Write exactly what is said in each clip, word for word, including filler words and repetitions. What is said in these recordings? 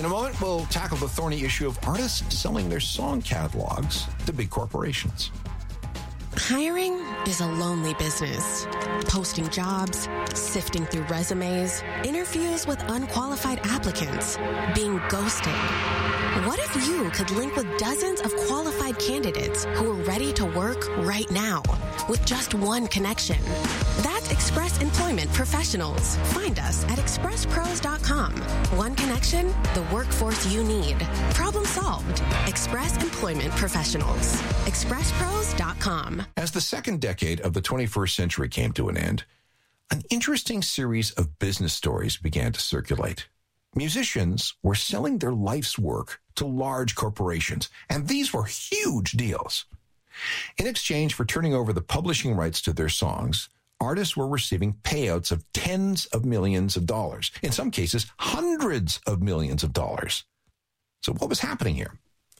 In a moment, we'll tackle the thorny issue of artists selling their song catalogs to big corporations. Hiring is a lonely business. Posting jobs, sifting through resumes, interviews with unqualified applicants, being ghosted. What if you could link with dozens of qualified candidates who are ready to work right now with just one connection? That's Express Employment Professionals. Find us at express pros dot com. One connection, the workforce you need. Problem solved. Express Employment Professionals. express pros dot com. As the second decade of the twenty-first century came to an end, an interesting series of business stories began to circulate. Musicians were selling their life's work to large corporations, and these were huge deals. In exchange for turning over the publishing rights to their songs, artists were receiving payouts of tens of millions of dollars, in some cases, hundreds of millions of dollars. So what was happening here?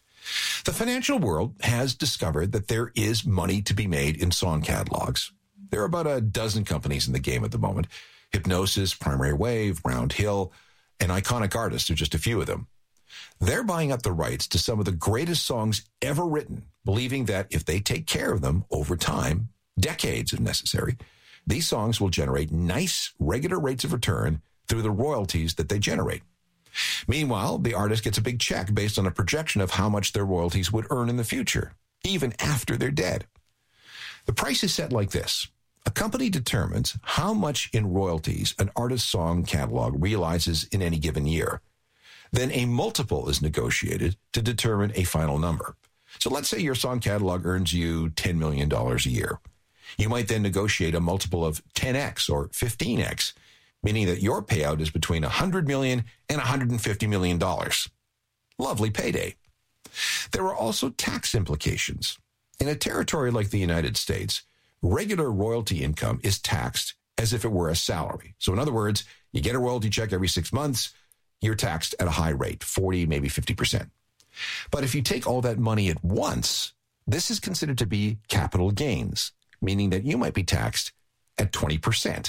The financial world has discovered that there is money to be made in song catalogs. There are about a dozen companies in the game at the moment. Hipgnosis, Primary Wave, Round Hill, and Iconic Artists are just a few of them. They're buying up the rights to some of the greatest songs ever written, believing that if they take care of them over time, decades if necessary, these songs will generate nice, regular rates of return through the royalties that they generate. Meanwhile, the artist gets a big check based on a projection of how much their royalties would earn in the future, even after they're dead. The price is set like this. A company determines how much in royalties an artist's song catalog realizes in any given year. Then a multiple is negotiated to determine a final number. So let's say your song catalog earns you ten million dollars a year. You might then negotiate a multiple of ten x or fifteen x, meaning that your payout is between one hundred million dollars and one hundred fifty million dollars. Lovely payday. There are also tax implications. In a territory like the United States, regular royalty income is taxed as if it were a salary. So in other words, you get a royalty check every six months, you're taxed at a high rate, forty, maybe fifty percent. But if you take all that money at once, this is considered to be capital gains, meaning that you might be taxed at twenty percent.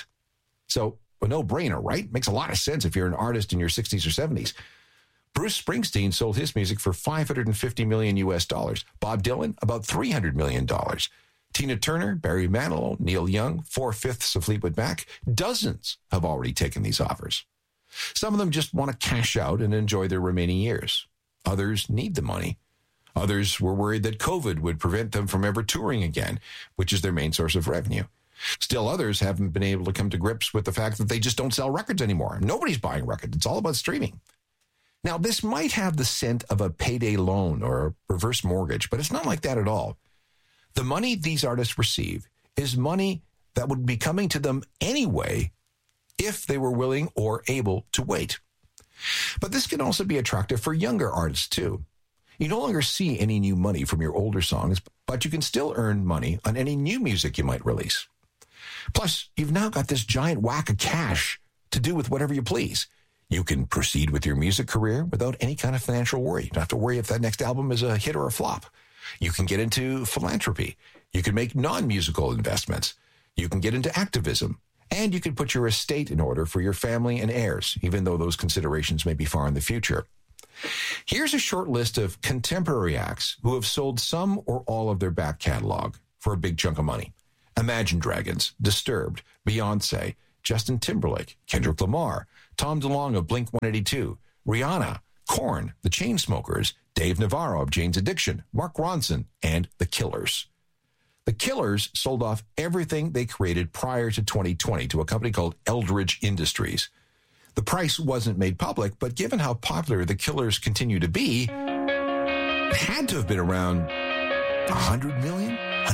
So a no-brainer, right? Makes a lot of sense if you're an artist in your sixties or seventies. Bruce Springsteen sold his music for five hundred fifty million U S dollars. Bob Dylan, about three hundred million dollars. Tina Turner, Barry Manilow, Neil Young, four-fifths of Fleetwood Mac. Dozens have already taken these offers. Some of them just want to cash out and enjoy their remaining years. Others need the money. Others were worried that COVID would prevent them from ever touring again, which is their main source of revenue. Still others haven't been able to come to grips with the fact that they just don't sell records anymore. Nobody's buying records. It's all about streaming. Now, this might have the scent of a payday loan or a reverse mortgage, but it's not like that at all. The money these artists receive is money that would be coming to them anyway if they were willing or able to wait. But this can also be attractive for younger artists, too. You no longer see any new money from your older songs, but you can still earn money on any new music you might release. Plus, you've now got this giant whack of cash to do with whatever you please. You can proceed with your music career without any kind of financial worry. You don't have to worry if that next album is a hit or a flop. You can get into philanthropy. You can make non-musical investments. You can get into activism. And you can put your estate in order for your family and heirs, even though those considerations may be far in the future. Here's a short list of contemporary acts who have sold some or all of their back catalog for a big chunk of money. Imagine Dragons, Disturbed, Beyonce, Justin Timberlake, Kendrick Lamar, Tom DeLonge of Blink one eighty-two, Rihanna, Korn, The Chainsmokers, Dave Navarro of Jane's Addiction, Mark Ronson, and The Killers. The Killers sold off everything they created prior to twenty twenty to a company called Eldridge Industries. The price wasn't made public, but given how popular The Killers continue to be, it had to have been around one hundred million dollars.